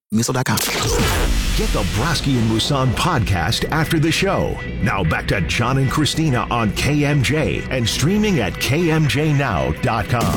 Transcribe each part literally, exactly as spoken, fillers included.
missile dot com. Get the Broski and Moussan podcast after the show. Now back to John and Christina on K M J and streaming at K M J now dot com.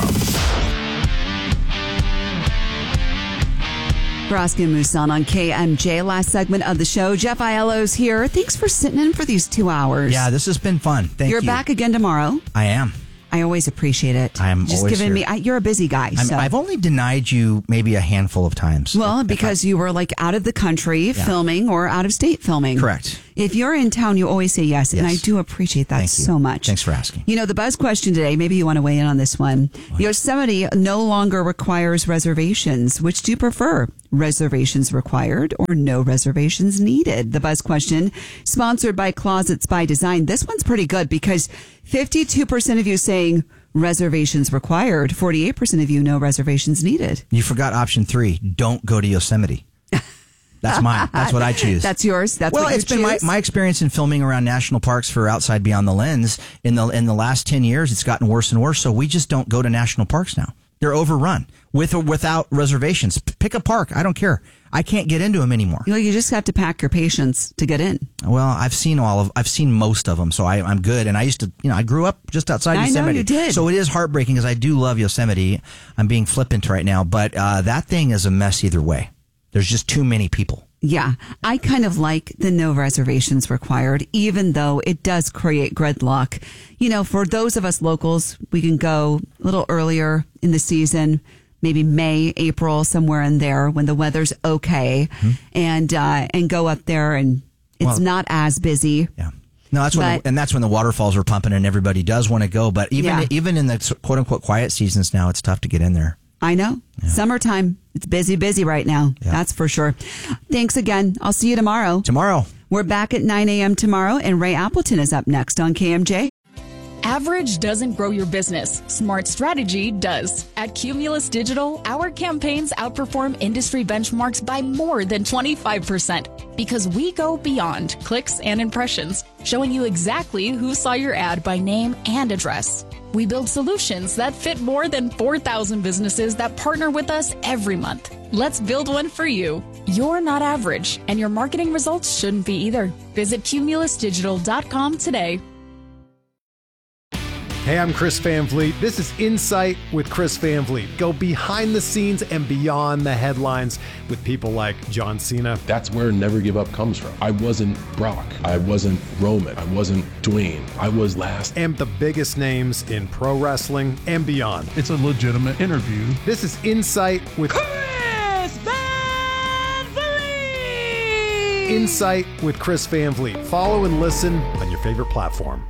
Broski and Moussan on K M J. Last segment of the show. Jeff Aiello's here. Thanks for sitting in for these two hours. Yeah, this has been fun. Thank You're you. You're back again tomorrow. I am. I always appreciate it. I am just always giving here. me. I, you're a busy guy. So. I've only denied you maybe a handful of times. Well, because I, you were like out of the country yeah. filming or out of state filming. Correct. If you're in town, you always say yes, yes. and I do appreciate that Thank so you. much. Thanks for asking. You know, the buzz question today, maybe you want to weigh in on this one. What? Yosemite no longer requires reservations. Which do you prefer? Reservations required or no reservations needed? The buzz question, sponsored by Closets by Design. This one's pretty good because fifty-two percent of you saying reservations required, forty-eight percent of you no reservations needed. You forgot option three. Don't go to Yosemite. That's mine. That's what I choose. That's yours. That's well, what you it's been choose? my, my experience in filming around national parks for Outside Beyond the Lens. In the in the last ten years, it's gotten worse and worse. So we just don't go to national parks now. They're overrun with or without reservations. Pick a park. I don't care. I can't get into them anymore. You know, you just have to pack your patience to get in. Well, I've seen all of, I've seen most of them, so I, I'm good. And I used to, you know, I grew up just outside I Yosemite. know you did. So it is heartbreaking because I do love Yosemite. I'm being flippant right now, but uh, that thing is a mess either way. There's just too many people. Yeah, I kind of like the no reservations required, even though it does create gridlock. You know, for those of us locals, we can go a little earlier in the season, maybe May, April, somewhere in there when the weather's okay, mm-hmm. and uh, and go up there and it's well, not as busy. Yeah. No, that's when, but, the, and that's when the waterfalls are pumping and everybody does want to go. But even yeah. even in the quote unquote quiet seasons now, it's tough to get in there. I know. Yeah. Summertime. It's busy, busy right now. Yeah. That's for sure. Thanks again. I'll see you tomorrow. Tomorrow. We're back at nine a.m. tomorrow, and Ray Appleton is up next on K M J. Average doesn't grow your business. Smart strategy does. At Cumulus Digital, our campaigns outperform industry benchmarks by more than twenty-five percent because we go beyond clicks and impressions, showing you exactly who saw your ad by name and address. We build solutions that fit more than four thousand businesses that partner with us every month. Let's build one for you. You're not average, and your marketing results shouldn't be either. Visit cumulus digital dot com today. Hey, I'm Chris Van Vliet. This is Insight with Chris Van Vliet. Go behind the scenes and beyond the headlines with people like John Cena. That's where Never Give Up comes from. I wasn't Brock. I wasn't Roman. I wasn't Dwayne. I was last. And the biggest names in pro wrestling and beyond. It's a legitimate interview. This is Insight with Chris Van Vliet. Insight with Chris Van Vliet. Follow and listen on your favorite platform.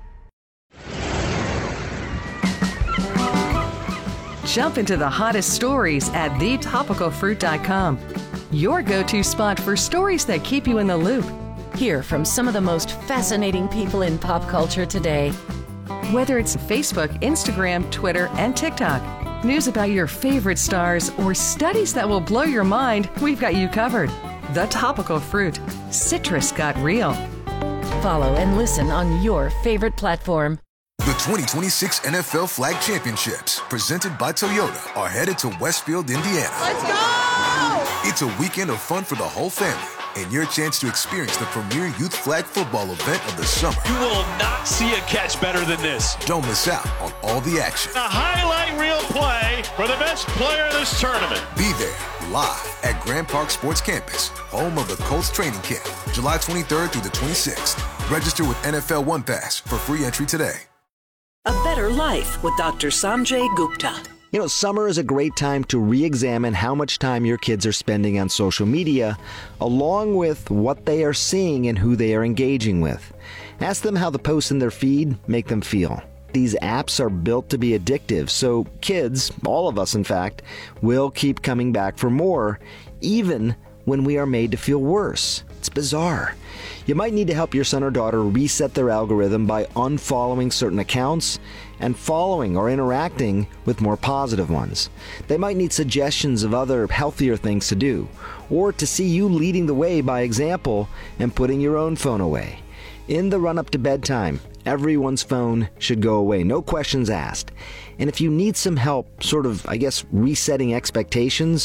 Jump into the hottest stories at the topical fruit dot com. Your go-to spot for stories that keep you in the loop. Hear from some of the most fascinating people in pop culture today. Whether it's Facebook, Instagram, Twitter, and TikTok, news about your favorite stars, or studies that will blow your mind, we've got you covered. The Topical Fruit. Citrus got real. Follow and listen on your favorite platform. The twenty twenty-six N F L Flag Championships, presented by Toyota, are headed to Westfield, Indiana. Let's go! It's a weekend of fun for the whole family and your chance to experience the premier youth flag football event of the summer. You will not see a catch better than this. Don't miss out on all the action. A highlight reel play for the best player of this tournament. Be there live at Grand Park Sports Campus, home of the Colts training camp, July twenty-third through the twenty-sixth. Register with N F L One Pass for free entry today. A Better Life with Doctor Sanjay Gupta. You know, summer is a great time to re-examine how much time your kids are spending on social media, along with what they are seeing and who they are engaging with. Ask them how the posts in their feed make them feel. These apps are built to be addictive, so kids, all of us in fact, will keep coming back for more, even when we are made to feel worse. It's bizarre. You might need to help your son or daughter reset their algorithm by unfollowing certain accounts and following or interacting with more positive ones. They might need suggestions of other healthier things to do, or to see you leading the way by example and putting your own phone away. In the run-up to bedtime, everyone's phone should go away, no questions asked. And if you need some help, sort of, I guess, resetting expectations,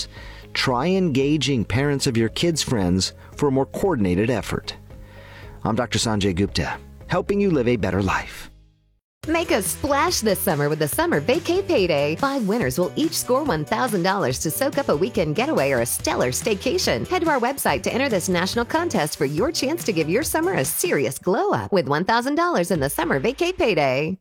Try engaging parents of your kids' friends for a more coordinated effort. I'm Doctor Sanjay Gupta, helping you live a better life. Make a splash this summer with the Summer Vacay Payday. Five winners will each score one thousand dollars to soak up a weekend getaway or a stellar staycation. Head to our website to enter this national contest for your chance to give your summer a serious glow up with one thousand dollars in the Summer Vacay Payday.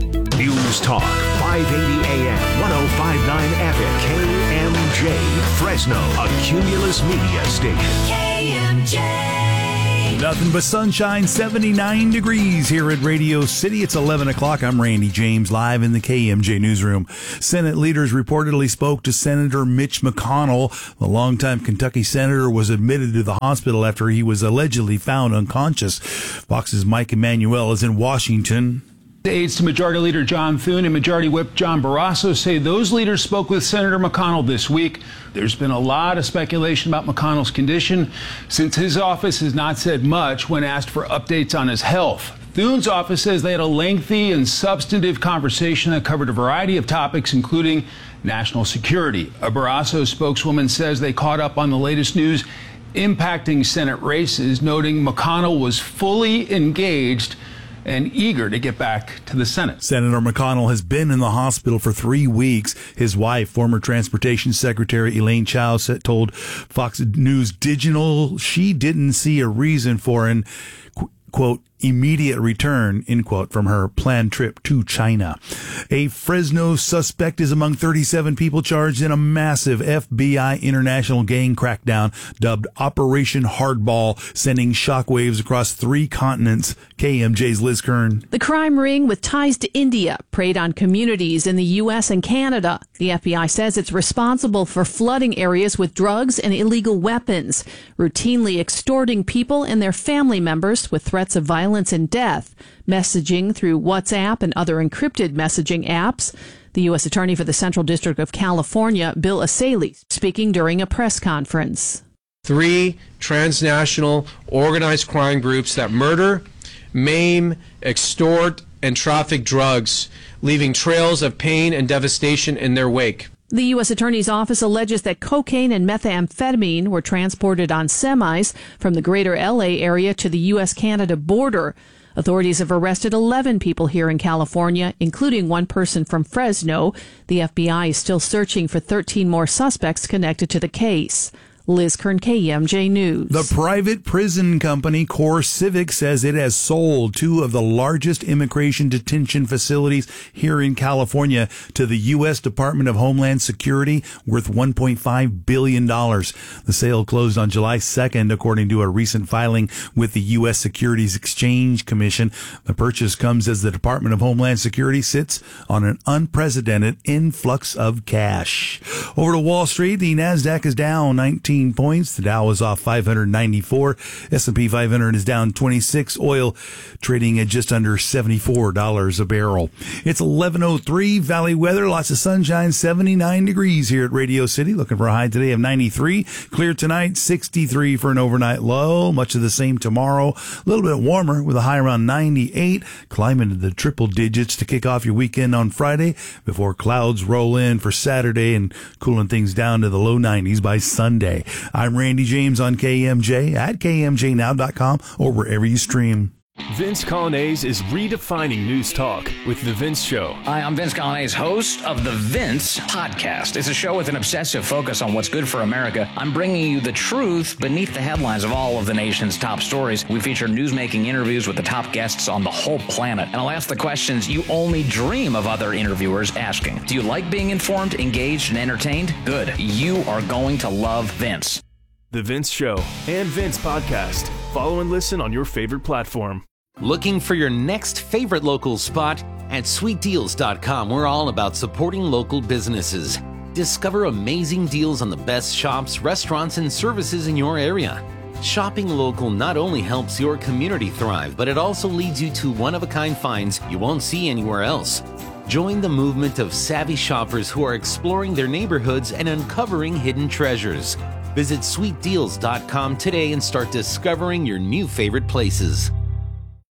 News Talk, five eighty A M, ten fifty-nine F M, K M J, Fresno, a Cumulus Media station. K M J. Nothing but sunshine, seventy-nine degrees here at Radio City. It's eleven o'clock. I'm Randy James, live in the K M J newsroom. Senate leaders reportedly spoke to Senator Mitch McConnell. The longtime Kentucky senator was admitted to the hospital after he was allegedly found unconscious. Fox's Mike Emanuel is in Washington. Aides to Majority Leader John Thune and Majority Whip John Barrasso say those leaders spoke with Senator McConnell this week. There's been a lot of speculation about McConnell's condition, since his office has not said much when asked for updates on his health. Thune's office says they had a lengthy and substantive conversation that covered a variety of topics, including national security. A Barrasso spokeswoman says they caught up on the latest news impacting Senate races, noting McConnell was fully engaged and eager to get back to the Senate. Senator McConnell has been in the hospital for three weeks. His wife, former Transportation Secretary Elaine Chao, told Fox News Digital she didn't see a reason for an, quote, immediate return, end quote, from her planned trip to China. A Fresno suspect is among thirty-seven people charged in a massive F B I international gang crackdown dubbed Operation Hardball, sending shockwaves across three continents. K M J's Liz Kern. The crime ring with ties to India preyed on communities in the U S and Canada. The F B I says it's responsible for flooding areas with drugs and illegal weapons, routinely extorting people and their family members with threats of violence and death, messaging through WhatsApp and other encrypted messaging apps. The U S Attorney for the Central District of California, Bill Asali, speaking during a press conference. Three transnational organized crime groups that murder, maim, extort, and traffic drugs, leaving trails of pain and devastation in their wake. The U S Attorney's Office alleges that cocaine and methamphetamine were transported on semis from the greater L A area to the U S Canada border. Authorities have arrested eleven people here in California, including one person from Fresno. The F B I is still searching for thirteen more suspects connected to the case. Liz Kern, K M J News. The private prison company CoreCivic says it has sold two of the largest immigration detention facilities here in California to the U S Department of Homeland Security, worth one point five billion dollars. The sale closed on July second, according to a recent filing with the U S Securities Exchange Commission. The purchase comes as the Department of Homeland Security sits on an unprecedented influx of cash. Over to Wall Street, the NASDAQ is down nineteen points. The Dow is off five hundred ninety-four. S and P five hundred is down twenty-six. Oil trading at just under seventy-four dollars a barrel. It's eleven oh three. Valley weather, lots of sunshine, seventy-nine degrees here at Radio City. Looking for a high today of ninety-three. Clear tonight, sixty-three for an overnight low. Much of the same tomorrow. A little bit warmer with a high around ninety-eight. Climb into the triple digits to kick off your weekend on Friday before clouds roll in for Saturday and cooling things down to the low nineties by Sunday. I'm Randy James on K M J at K M J now dot com or wherever you stream. Vince Colonnese is redefining news talk with The Vince Show. Hi, I'm Vince Colonnese, host of The Vince Podcast. It's a show with an obsessive focus on what's good for America. I'm bringing you the truth beneath the headlines of all of the nation's top stories. We feature newsmaking interviews with the top guests on the whole planet. And I'll ask the questions you only dream of other interviewers asking. Do you like being informed, engaged, and entertained? Good. You are going to love Vince. The Vince Show and Vince Podcast. Follow and listen on your favorite platform. Looking for your next favorite local spot? At sweet deals dot com, we're all about supporting local businesses. Discover amazing deals on the best shops, restaurants, and services in your area. Shopping local not only helps your community thrive, but it also leads you to one-of-a-kind finds you won't see anywhere else. Join the movement of savvy shoppers who are exploring their neighborhoods and uncovering hidden treasures. Visit sweet deals dot com today and start discovering your new favorite places.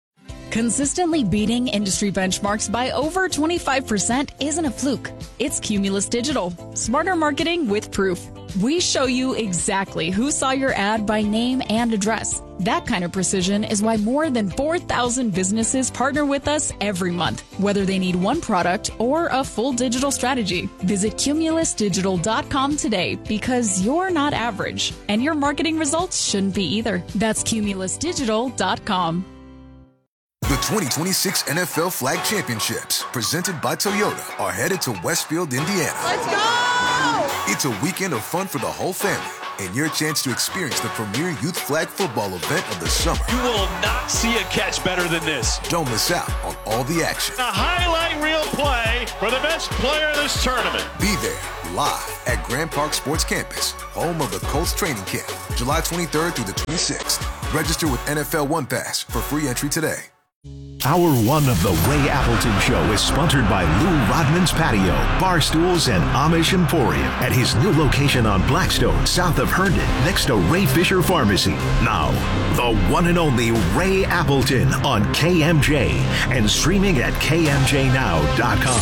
Consistently beating industry benchmarks by over twenty-five percent isn't a fluke. It's Cumulus Digital. Smarter marketing with proof. We show you exactly who saw your ad by name and address. That kind of precision is why more than four thousand businesses partner with us every month, whether they need one product or a full digital strategy. Visit cumulus digital dot com today because you're not average, and your marketing results shouldn't be either. That's cumulus digital dot com. The twenty twenty-six N F L Flag Championships, presented by Toyota, are headed to Westfield, Indiana. Let's go! It's a weekend of fun for the whole family and your chance to experience the premier youth flag football event of the summer. You will not see a catch better than this. Don't miss out on all the action. A highlight reel play for the best player of this tournament. Be there live at Grand Park Sports Campus, home of the Colts training camp, July twenty-third through the twenty-sixth. Register with N F L One Pass for free entry today. Hour one of the Ray Appleton Show is sponsored by Lou Rodman's Patio, Bar Stools, and Amish Emporium at his new location on Blackstone, south of Herndon, next to Ray Fisher Pharmacy. Now, the one and only Ray Appleton on K M J and streaming at K M J now dot com.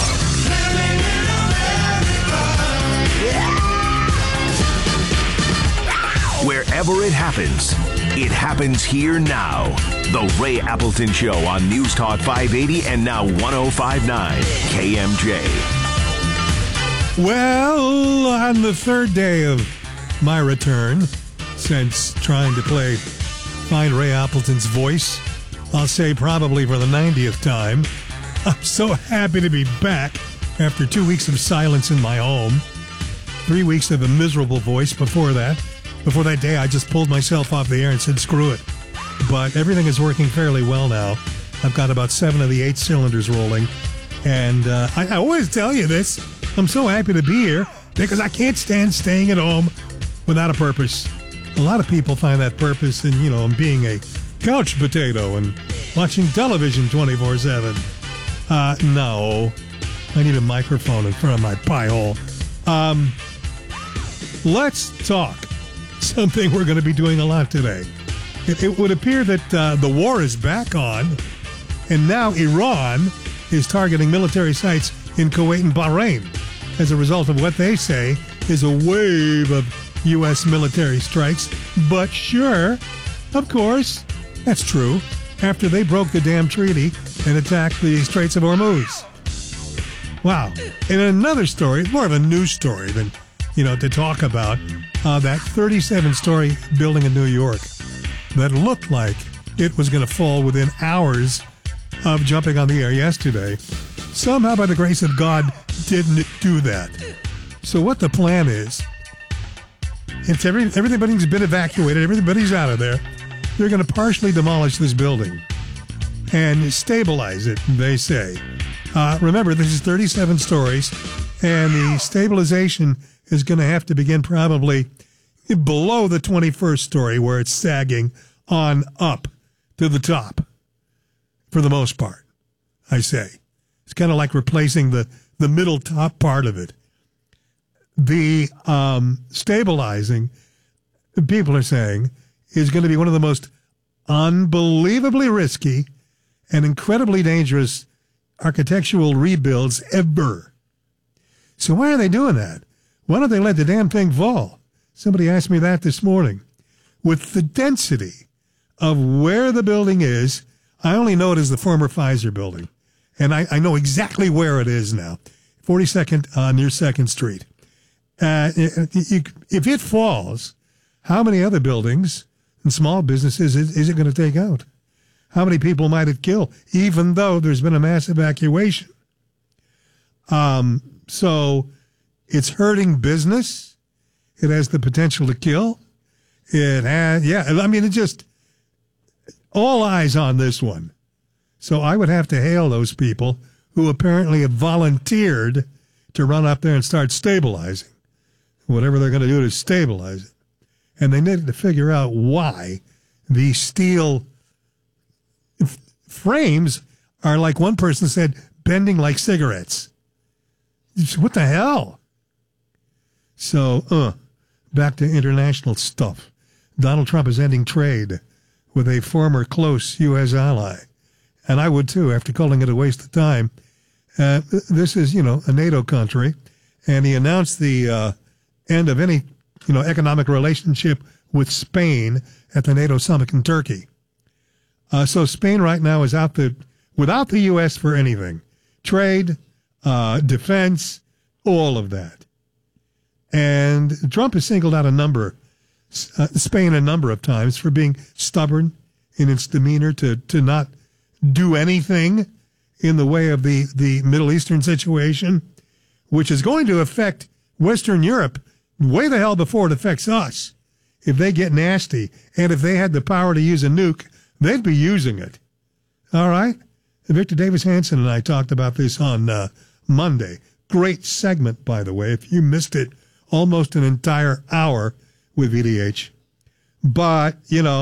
Wherever it happens, it happens here now. The Ray Appleton Show on News Talk five eighty and now one oh five point nine K M J. Well, on the third day of my return, since trying to play Find Ray Appleton's voice, I'll say probably for the ninetieth time, I'm so happy to be back after two weeks of silence in my home. Three weeks of a miserable voice before that. Before that day, I just pulled myself off the air and said, screw it. But everything is working fairly well now. I've got about seven of the eight cylinders rolling. And uh, I, I always tell you this. I'm so happy to be here because I can't stand staying at home without a purpose. A lot of people find that purpose in, you know, being a couch potato and watching television twenty-four seven. Uh, no. I need a microphone in front of my pie hole. Um, let's talk. Something we're going to be doing a lot today. It, it would appear that uh, the war is back on, and now Iran is targeting military sites in Kuwait and Bahrain as a result of what they say is a wave of U S military strikes. But sure, of course, that's true, after they broke the damn treaty and attacked the Straits of Hormuz. Wow. And another story, more of a news story than, you know, to talk about, uh, that thirty-seven story building in New York that looked like it was going to fall within hours of jumping on the air yesterday. Somehow, by the grace of God, didn't do that. So what the plan is, if every, everybody's been evacuated, everybody's out of there, they're going to partially demolish this building and stabilize it, they say. Uh, remember, this is thirty-seven stories, and the stabilization is going to have to begin probably below the twenty-first story where it's sagging on up to the top for the most part, I say. It's kind of like replacing the, the middle top part of it. The um, stabilizing, people are saying, is going to be one of the most unbelievably risky and incredibly dangerous architectural rebuilds ever. So why are they doing that? Why don't they let the damn thing fall? Somebody asked me that this morning. With the density of where the building is, I only know it as the former Pfizer building. And I, I know exactly where it is now. forty-second uh, near second Street. Uh, if it falls, how many other buildings and small businesses is, is it going to take out? How many people might it kill, even though there's been a mass evacuation? Um, so it's hurting business. It has the potential to kill. It has, yeah, I mean, it just, all eyes on this one. So I would have to hail those people who apparently have volunteered to run up there and start stabilizing. Whatever they're going to do to stabilize it. And they needed to figure out why these steel f- frames are, like one person said, bending like cigarettes. What the hell? So, uh, back to international stuff. Donald Trump is ending trade with a former close U S ally. and I would too after calling it a waste of time. Uh, this is, you know, a NATO country, and he announced the uh, end of any, you know, economic relationship with Spain at the NATO summit in Turkey. Uh, so Spain right now is out the without the U S for anything, trade, uh, defense, all of that. And Trump has singled out a number, uh, Spain a number of times for being stubborn in its demeanor to to not do anything in the way of the, the Middle Eastern situation, which is going to affect Western Europe way the hell before it affects us. If they get nasty, and if they had the power to use a nuke, they'd be using it. All right? Victor Davis Hanson and I talked about this on uh, Monday. Great segment, by the way. If you missed it, almost an entire hour with V D H. But, you know,